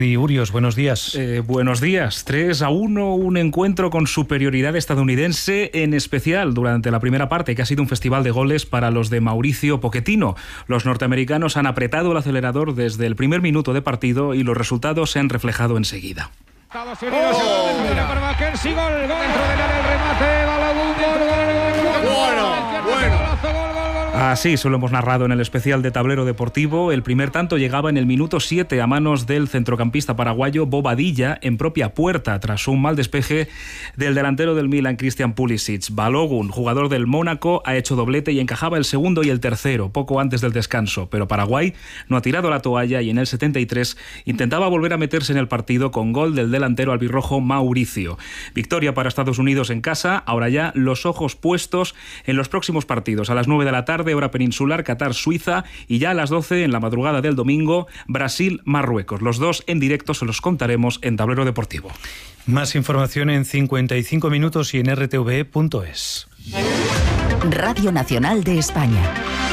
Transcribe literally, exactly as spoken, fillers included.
Y Urios, buenos días. Eh, buenos días. tres a uno, un encuentro con superioridad estadounidense, en especial durante la primera parte, que ha sido un festival de goles para los de Mauricio Pochettino. Los norteamericanos han apretado el acelerador desde el primer minuto de partido y los resultados se han reflejado enseguida. Estados Unidos, oh, mira para Mackenzie, gol, gol, dentro del área el remate, Balogun, gol, gol, gol, gol, bueno, bueno. Así se lo hemos narrado en el especial de Tablero Deportivo. El primer tanto llegaba en el minuto siete a manos del centrocampista paraguayo Bobadilla en propia puerta tras un mal despeje del delantero del Milan, Christian Pulisic. Balogun, jugador del Mónaco, ha hecho doblete y encajaba el segundo y el tercero poco antes del descanso, pero Paraguay no ha tirado la toalla y en el setenta y tres intentaba volver a meterse en el partido con gol del delantero albirrojo Mauricio. Victoria para Estados Unidos en casa, ahora ya los ojos puestos en los próximos partidos. A las nueve de la tarde, hora peninsular, Qatar, Suiza, y ya a las doce, en la madrugada del domingo, Brasil, Marruecos. Los dos en directo se los contaremos en Tablero Deportivo. Más información en cincuenta y cinco minutos y en r t v e punto es. Radio Nacional de España.